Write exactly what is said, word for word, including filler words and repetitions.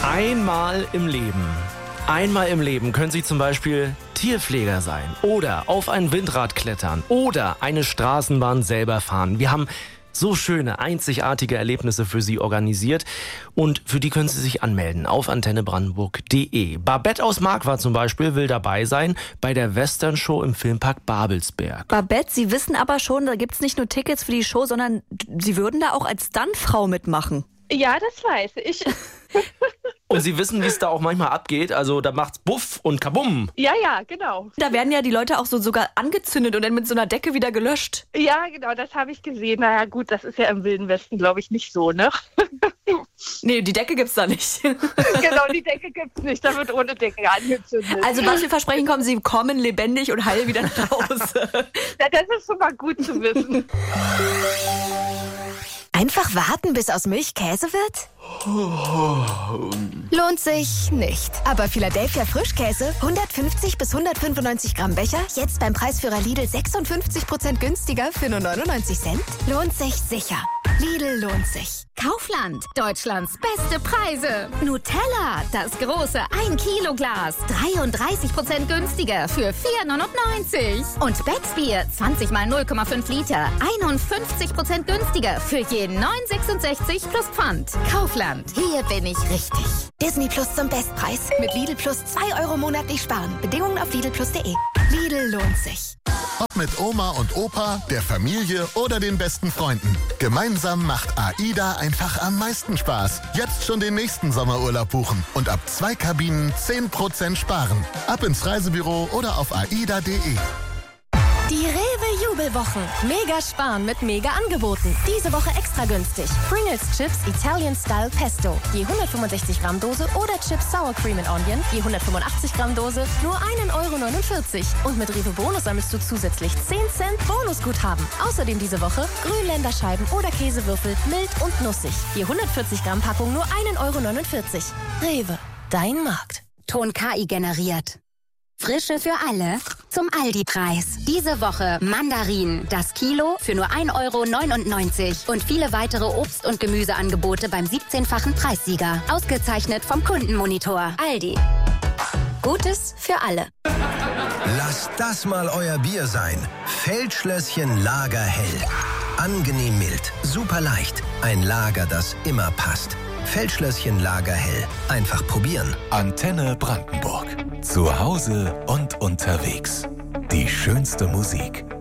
Einmal im Leben. Einmal im Leben können Sie zum Beispiel Tierpfleger sein oder auf ein Windrad klettern oder eine Straßenbahn selber fahren. Wir haben so schöne, einzigartige Erlebnisse für Sie organisiert und für die können Sie sich anmelden auf antenne brandenburg punkt de. Babette aus Marquardt zum Beispiel will dabei sein bei der Western Show im Filmpark Babelsberg. Babette, Sie wissen aber schon, da gibt's nicht nur Tickets für die Show, sondern Sie würden da auch als Stuntfrau mitmachen. Ja, das weiß ich. Und Sie wissen, wie es da auch manchmal abgeht. Also da macht's Buff und Kabum. Ja, ja, genau. Da werden ja die Leute auch so sogar angezündet und dann mit so einer Decke wieder gelöscht. Ja, genau, das habe ich gesehen. Naja, gut, das ist ja im Wilden Westen, glaube ich, nicht so, ne? Nee, die Decke gibt's da nicht. Genau, die Decke gibt's nicht. Da wird ohne Decke angezündet. Also was wir versprechen, kommen Sie kommen lebendig und heil wieder nach Hause. Ja, das ist schon mal gut zu wissen. Einfach warten, bis aus Milch Käse wird? Lohnt sich nicht. Aber Philadelphia Frischkäse, hundertfünfzig bis hundertfünfundneunzig Gramm Becher, jetzt beim Preisführer Lidl sechsundfünfzig Prozent günstiger für nur neunundneunzig Cent. Lohnt sich sicher. Lidl lohnt sich. Kaufland, Deutschlands beste Preise. Nutella, das große ein Kilo Glas, dreiunddreißig Prozent günstiger für vier neunundneunzig. Und Becksbier, zwanzig mal null Komma fünf Liter, einundfünfzig Prozent günstiger für jeden neun sechsundsechzig plus Pfand. Kaufland, hier bin ich richtig. Disney Plus zum Bestpreis. Mit Lidl Plus zwei Euro monatlich sparen. Bedingungen auf lidl plus punkt de. Lidl lohnt sich. Ob mit Oma und Opa, der Familie oder den besten Freunden. Gemeinsam macht AIDA einfach am meisten Spaß. Jetzt schon den nächsten Sommerurlaub buchen und ab zwei Kabinen zehn Prozent sparen. Ab ins Reisebüro oder auf aida punkt de. Die Rewe-Jubelwochen. Mega sparen mit Mega-Angeboten. Diese Woche extra günstig. Pringles Chips Italian Style Pesto. Je hundertfünfundsechzig Gramm Dose oder Chips Sour Cream and Onion. Je hundertfünfundachtzig Gramm Dose. Nur ein Euro neunundvierzig. Und mit Rewe Bonus sammelst du zusätzlich zehn Cent Bonusguthaben. Außerdem diese Woche Grünländerscheiben oder Käsewürfel. Mild und nussig. Je hundertvierzig Gramm Packung nur ein Euro neunundvierzig. Rewe. Dein Markt. Ton K I generiert. Frische für alle zum Aldi-Preis. Diese Woche Mandarinen, das Kilo für nur ein Euro neunundneunzig. Und viele weitere Obst- und Gemüseangebote beim siebzehnfachen Preissieger. Ausgezeichnet vom Kundenmonitor. Aldi. Gutes für alle. Lasst das mal euer Bier sein. Feldschlösschen Lagerhell. Angenehm mild, super leicht. Ein Lager, das immer passt. Feldschlösschen Lagerhell. Einfach probieren. Antenne Brandenburg. Zu Hause und unterwegs. Die schönste Musik.